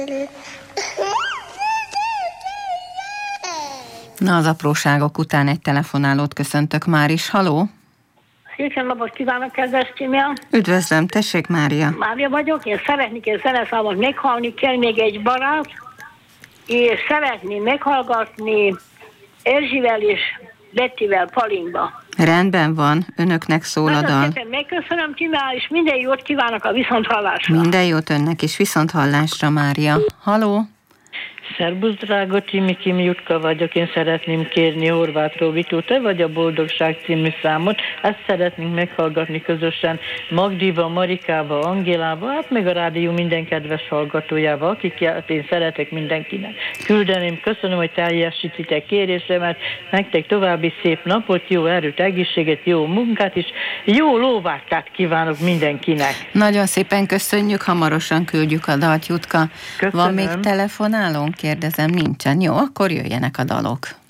Na, az apróságok után egy telefonálót köszöntök már is. Haló? Szép napot kívánok, kedves Címia! Üdvözlöm, tessék, Mária! Mária vagyok, én szeretnék egy zeneszámot meghallni, kell még egy barát, és szeretném meghallgatni Erzsivel és Bettivel Palingba. Rendben van, önöknek szól a dal. Nagyon szépen megköszönöm, Címia, és minden jót kívánok a viszonthallásra. Minden jót önnek is, viszonthallásra, Mária. Haló? Szerbusz, drága Kim Jutka vagyok, én szeretném kérni Horváth Róbitó, te vagy a Boldogság című számot, ezt szeretnénk meghallgatni közösen Magdival, Marikával, Angélával, hát meg a rádió minden kedves hallgatójával, akiket én szeretek mindenkinek. Küldeném, köszönöm, hogy teljesítitek kérésemet, nektek további szép napot, jó erőt, egészséget, jó munkát és jó lóvárkát kívánok mindenkinek. Nagyon szépen köszönjük, hamarosan küldjük a dalt, Jutka. Köszönöm. Van még telefonálónk? Kérdezem, nincsen. Jó, akkor jöjjenek a dalok.